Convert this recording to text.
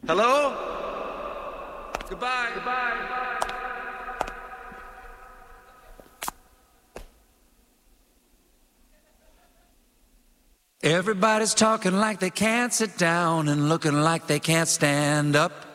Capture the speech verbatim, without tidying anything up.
Hello? Goodbye. Goodbye. Everybody's talking like they can't sit down and looking like they can't stand up.